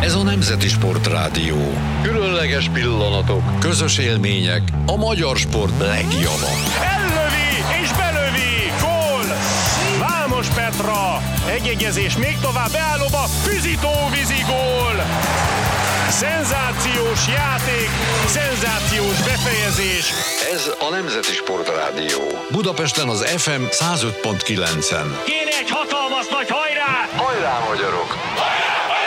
Ez a Nemzeti Sportrádió. Különleges pillanatok, közös élmények, a magyar sport legjava. Ellövi és belövi, gól! Vámos Petra, egyegyezés még tovább beállóba, Füzitó-vízi gól! Szenzációs játék, szenzációs befejezés. Ez a Nemzeti Sportrádió. Budapesten az FM 105.9-en. Kéne egy hatalmas nagy hajrá! Hajrá, magyarok!